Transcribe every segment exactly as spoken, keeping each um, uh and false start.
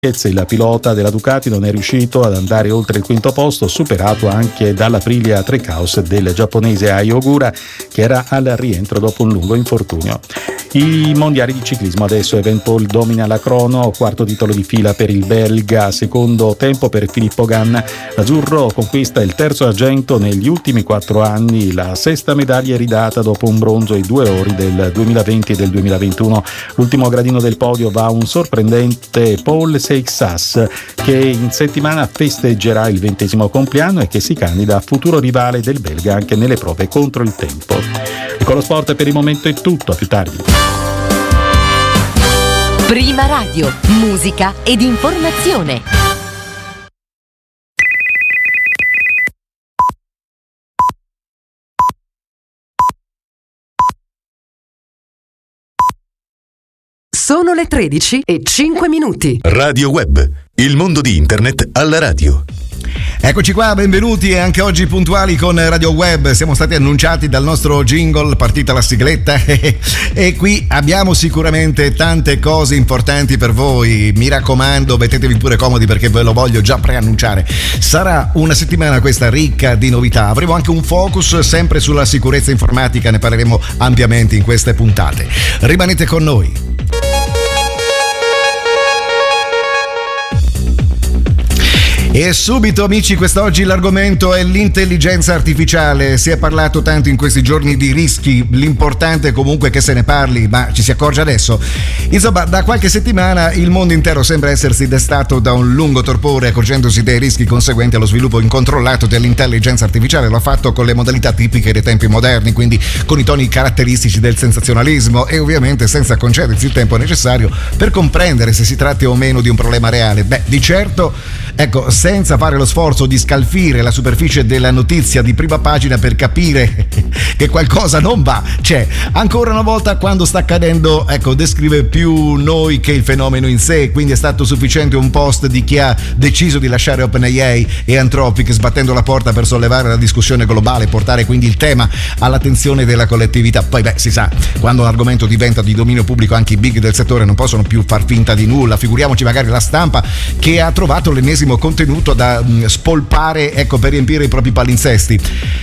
Il pilota della Ducati non è riuscito ad andare oltre il quinto posto, superato anche dall'Aprilia Trecaus del giapponese Ai Ogura, che era al rientro dopo un lungo infortunio. I mondiali di ciclismo adesso, Evenepoel domina la crono, quarto titolo di fila per il belga, secondo tempo per Filippo Ganna. L'azzurro conquista il terzo argento negli ultimi quattro anni, la sesta medaglia è ridata dopo un bronzo ai due ori del duemilaventi e del duemilaventuno. L'ultimo gradino del podio va a un sorprendente Paul Seixas, che in settimana festeggerà il ventesimo compleanno e che si candida a futuro rivale del belga anche nelle prove contro il tempo. E con lo sport per il momento è tutto, a più tardi. Prima Radio, musica ed informazione. Sono le tredici e cinque minuti. Radio Web, il mondo di internet alla radio. Eccoci qua, benvenuti anche oggi puntuali con Radio Web. Siamo stati annunciati dal nostro jingle, partita la sigletta e qui abbiamo sicuramente tante cose importanti per voi. Mi raccomando, mettetevi pure comodi perché ve lo voglio già preannunciare. Sarà una settimana questa ricca di novità. Avremo anche un focus sempre sulla sicurezza informatica, ne parleremo ampiamente in queste puntate. Rimanete con noi. E subito, amici, quest'oggi l'argomento è l'intelligenza artificiale. Si è parlato tanto in questi giorni di rischi, l'importante è comunque che se ne parli, ma ci si accorge adesso. Insomma, da qualche settimana il mondo intero sembra essersi destato da un lungo torpore, accorgendosi dei rischi conseguenti allo sviluppo incontrollato dell'intelligenza artificiale. Lo ha fatto con le modalità tipiche dei tempi moderni, quindi con i toni caratteristici del sensazionalismo e ovviamente senza concedersi il tempo necessario per comprendere se si tratti o meno di un problema reale. Beh, di certo, ecco, senza fare lo sforzo di scalfire la superficie della notizia di prima pagina per capire che qualcosa non va, c'è. Ancora una volta, quando sta accadendo, ecco, descrive più noi che il fenomeno in sé, quindi è stato sufficiente un post di chi ha deciso di lasciare OpenAI e Anthropic sbattendo la porta per sollevare la discussione globale e portare quindi il tema all'attenzione della collettività. Poi beh, si sa, quando un argomento diventa di dominio pubblico anche i big del settore non possono più far finta di nulla, figuriamoci magari la stampa che ha trovato l'ennesimo contenuto da mh, spolpare, ecco, per riempire i propri palinsesti.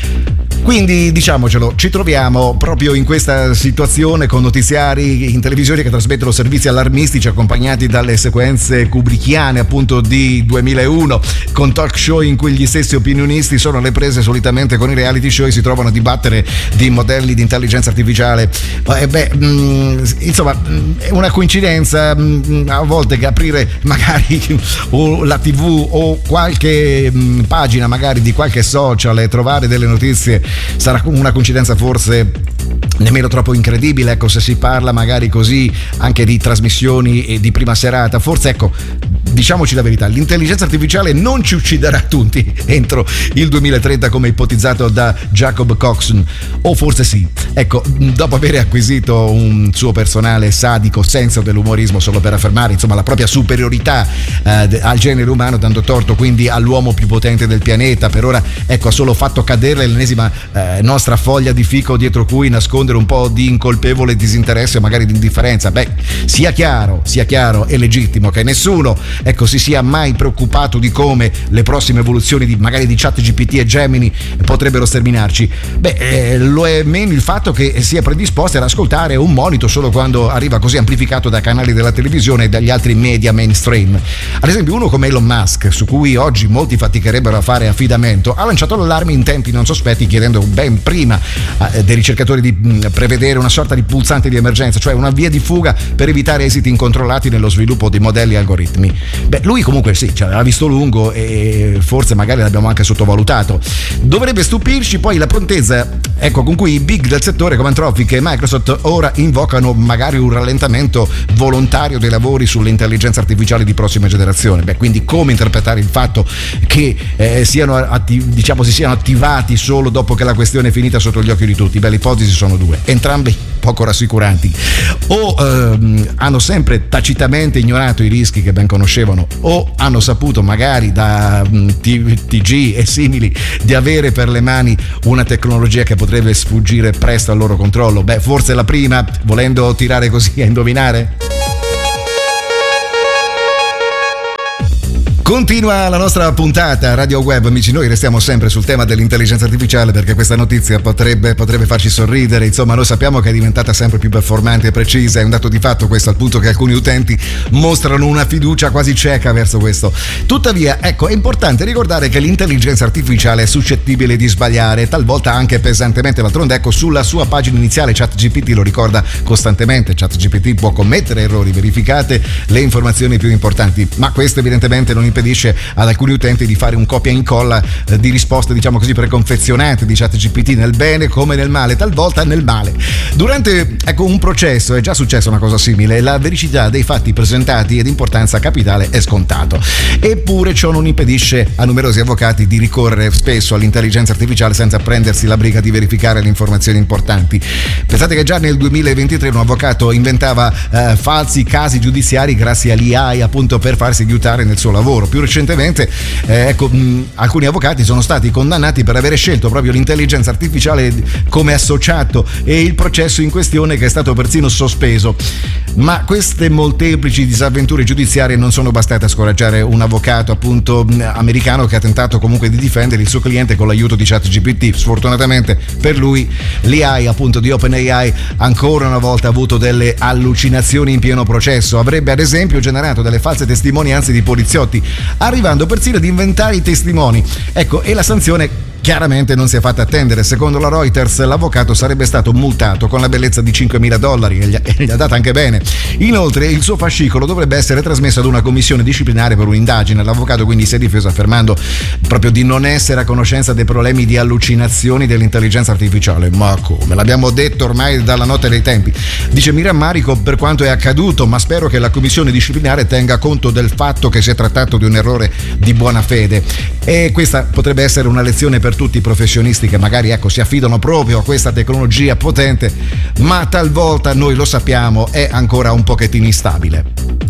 Quindi diciamocelo, ci troviamo proprio in questa situazione con notiziari in televisione che trasmettono servizi allarmistici accompagnati dalle sequenze kubrickiane appunto di duemilauno, con talk show in cui gli stessi opinionisti sono alle prese solitamente con i reality show e si trovano a dibattere di modelli di intelligenza artificiale. Eh beh, mh, insomma, è una coincidenza mh, a volte che aprire magari o la tivù o qualche mh, pagina magari di qualche social e trovare delle notizie sarà una coincidenza forse nemmeno troppo incredibile, ecco, se si parla magari così anche di trasmissioni di prima serata. Forse, ecco, diciamoci la verità, l'intelligenza artificiale non ci ucciderà tutti entro il duemilatrenta come ipotizzato da Jacob Coxon, o forse sì. Ecco, dopo aver acquisito un suo personale sadico senso dell'umorismo solo per affermare insomma la propria superiorità eh, al genere umano, dando torto quindi all'uomo più potente del pianeta, per ora, ecco, ha solo fatto cadere l'ennesima eh, nostra foglia di fico dietro cui nascondere un po' di incolpevole disinteresse o magari di indifferenza. Beh, sia chiaro, sia chiaro e legittimo che nessuno, ecco, si sia mai preoccupato di come le prossime evoluzioni di magari di ChatGPT e Gemini potrebbero sterminarci. Beh, eh, lo è meno il fatto che sia predisposti ad ascoltare un monito solo quando arriva così amplificato dai canali della televisione e dagli altri media mainstream. Ad esempio, uno come Elon Musk, su cui oggi molti faticherebbero a fare affidamento, ha lanciato l'allarme in tempi non sospetti, chiedendo ben prima eh, dei ricercatori di mh, prevedere una sorta di pulsante di emergenza, cioè una via di fuga per evitare esiti incontrollati nello sviluppo di modelli e algoritmi. Beh, lui comunque sì, ce l'ha visto lungo e forse magari l'abbiamo anche sottovalutato. Dovrebbe stupirci poi la prontezza, ecco, con cui i big del settore come Anthropic e Microsoft ora invocano magari un rallentamento volontario dei lavori sull'intelligenza artificiale di prossima generazione. Beh, quindi come interpretare il fatto che eh, siano attiv- diciamo si siano attivati solo dopo che la questione è finita sotto gli occhi di tutti? Beh, le ipotesi sono due, entrambi poco rassicuranti. O ehm, hanno sempre tacitamente ignorato i rischi che ben conoscevano, o hanno saputo magari da mh, T G e simili di avere per le mani una tecnologia che potrebbe sfuggire presto al loro controllo. Beh, forse la prima, volendo tirare così a indovinare. Continua la nostra puntata Radio Web, amici. Noi restiamo sempre sul tema dell'intelligenza artificiale perché questa notizia potrebbe, potrebbe farci sorridere. Insomma, noi sappiamo che è diventata sempre più performante e precisa, è un dato di fatto questo, al punto che alcuni utenti mostrano una fiducia quasi cieca verso questo. Tuttavia, ecco, è importante ricordare che l'intelligenza artificiale è suscettibile di sbagliare, talvolta anche pesantemente. D'altronde, ecco, sulla sua pagina iniziale ChatGPT lo ricorda costantemente. ChatGPT può commettere errori, verificate le informazioni più importanti, ma questo evidentemente non impedisce ad alcuni utenti di fare un copia e incolla eh, di risposte, diciamo così, preconfezionate di ChatGPT, nel bene come nel male, talvolta nel male. Durante, ecco, un processo è già successa una cosa simile. La vericità dei fatti presentati è di importanza capitale e scontato. Eppure ciò non impedisce a numerosi avvocati di ricorrere spesso all'intelligenza artificiale senza prendersi la briga di verificare le informazioni importanti. Pensate che già nel duemilaventitré un avvocato inventava eh, falsi casi giudiziari grazie all'A I, appunto, per farsi aiutare nel suo lavoro. Più recentemente eh, ecco, mh, alcuni avvocati sono stati condannati per avere scelto proprio l'intelligenza artificiale come associato, e il processo in questione che è stato persino sospeso. Ma queste molteplici disavventure giudiziarie non sono bastate a scoraggiare un avvocato, appunto, americano, che ha tentato comunque di difendere il suo cliente con l'aiuto di ChatGPT. Sfortunatamente per lui l'A I, appunto, di OpenAI ancora una volta ha avuto delle allucinazioni in pieno processo. Avrebbe ad esempio generato delle false testimonianze di poliziotti, arrivando persino ad inventare i testimoni. Ecco, e la sanzione chiaramente non si è fatta attendere. Secondo la Reuters l'avvocato sarebbe stato multato con la bellezza di cinquemila dollari e gli, e gli ha data anche bene. Inoltre il suo fascicolo dovrebbe essere trasmesso ad una commissione disciplinare per un'indagine. L'avvocato quindi si è difeso affermando proprio di non essere a conoscenza dei problemi di allucinazioni dell'intelligenza artificiale. Ma come? L'abbiamo detto ormai dalla notte dei tempi. Dice: mi rammarico per quanto è accaduto, ma spero che la commissione disciplinare tenga conto del fatto che si è trattato di un errore di buona fede. E questa potrebbe essere una lezione per tutti i professionisti che magari, ecco, si affidano proprio a questa tecnologia potente, ma talvolta, noi lo sappiamo, è ancora un pochettino instabile.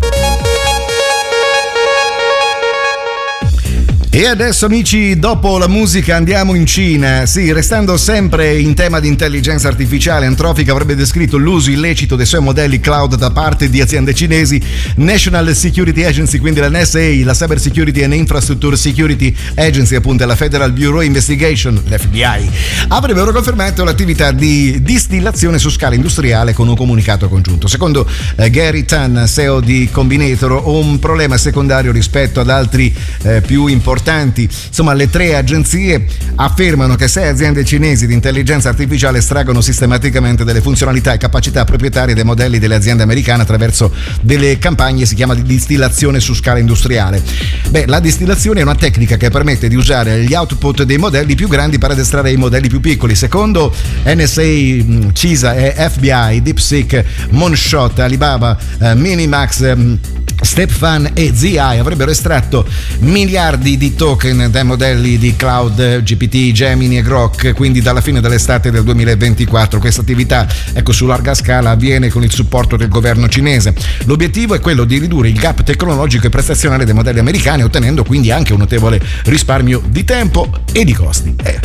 E adesso, amici, dopo la musica andiamo in Cina. Sì, restando sempre in tema di intelligenza artificiale, Anthropic avrebbe descritto l'uso illecito dei suoi modelli cloud da parte di aziende cinesi. National Security Agency, quindi la N S A, la Cyber Security and Infrastructure Security Agency, appunto, la Federal Bureau Investigation, l'F B I, avrebbero confermato l'attività di distillazione su scala industriale con un comunicato congiunto. Secondo eh, Gary Tan, C E O di Combinator, un problema secondario rispetto ad altri eh, più importanti. Insomma, le tre agenzie affermano che sei aziende cinesi di intelligenza artificiale estraggono sistematicamente delle funzionalità e capacità proprietarie dei modelli delle aziende americane attraverso delle campagne, si chiama di distillazione su scala industriale. Beh, la distillazione è una tecnica che permette di usare gli output dei modelli più grandi per addestrare i modelli più piccoli. Secondo N S A, C I S A e F B I, DeepSeek, Moonshot, Alibaba, eh, Minimax, eh, StepFan e Z I avrebbero estratto miliardi di token dai modelli di cloud G P T, Gemini e Grok, quindi dalla fine dell'estate del duemilaventiquattro. Questa attività, ecco, su larga scala avviene con il supporto del governo cinese. L'obiettivo è quello di ridurre il gap tecnologico e prestazionale dei modelli americani, ottenendo quindi anche un notevole risparmio di tempo e di costi. Eh.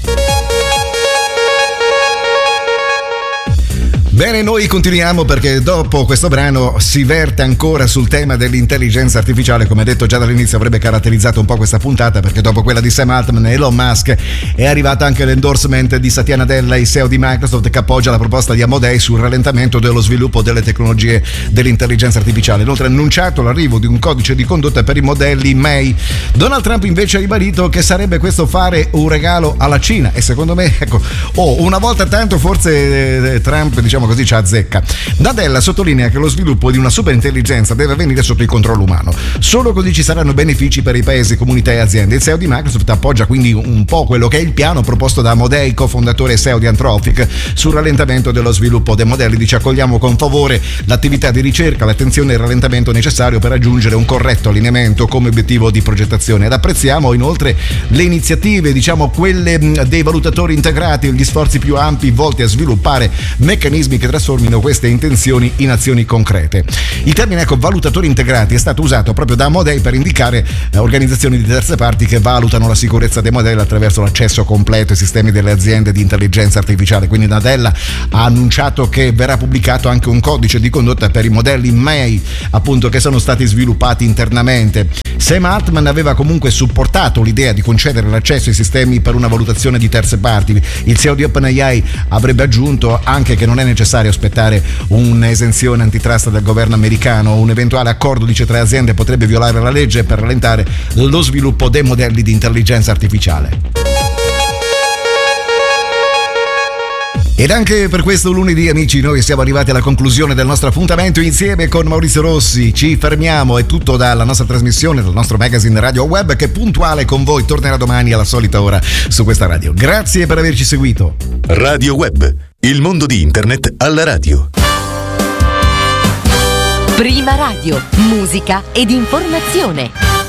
Bene, noi continuiamo perché dopo questo brano si verte ancora sul tema dell'intelligenza artificiale. Come detto già dall'inizio, avrebbe caratterizzato un po' questa puntata, perché dopo quella di Sam Altman e Elon Musk è arrivata anche l'endorsement di Satya Nadella, il C E O di Microsoft, che appoggia la proposta di Amodei sul rallentamento dello sviluppo delle tecnologie dell'intelligenza artificiale. Inoltre ha annunciato l'arrivo di un codice di condotta per i modelli M A I. Donald Trump invece ha ribadito che sarebbe questo fare un regalo alla Cina, e secondo me, ecco, oh, una volta tanto forse eh, Trump, diciamo così, ci azzecca. Nadella sottolinea che lo sviluppo di una superintelligenza deve avvenire sotto il controllo umano. Solo così ci saranno benefici per i paesi, comunità e aziende. Il C E O di Microsoft appoggia quindi un po' quello che è il piano proposto da Amodei, cofondatore e C E O di Anthropic, sul rallentamento dello sviluppo dei modelli. Dice: accogliamo con favore l'attività di ricerca, l'attenzione e il rallentamento necessario per raggiungere un corretto allineamento come obiettivo di progettazione, ed apprezziamo inoltre le iniziative, diciamo quelle dei valutatori integrati, gli sforzi più ampi volti a sviluppare meccanismi meccanismi che trasformino queste intenzioni in azioni concrete. Il termine ecco, valutatori integrati è stato usato proprio da Amodei per indicare eh, organizzazioni di terze parti che valutano la sicurezza dei modelli attraverso l'accesso completo ai sistemi delle aziende di intelligenza artificiale. Quindi Nadella ha annunciato che verrà pubblicato anche un codice di condotta per i modelli M A I, appunto, che sono stati sviluppati internamente. Sam Altman aveva comunque supportato l'idea di concedere l'accesso ai sistemi per una valutazione di terze parti. Il C E O di OpenAI avrebbe aggiunto anche che non è necessario aspettare un'esenzione antitrust del governo americano. Un eventuale accordo, dice, tra aziende potrebbe violare la legge per rallentare lo sviluppo dei modelli di intelligenza artificiale. Ed anche per questo lunedì, amici, noi siamo arrivati alla conclusione del nostro appuntamento insieme con Maurizio Rossi. Ci fermiamo, è tutto dalla nostra trasmissione, dal nostro magazine Radio Web, che puntuale con voi tornerà domani alla solita ora su questa radio. Grazie per averci seguito. Radio Web, il mondo di internet alla radio. Prima Radio, musica ed informazione.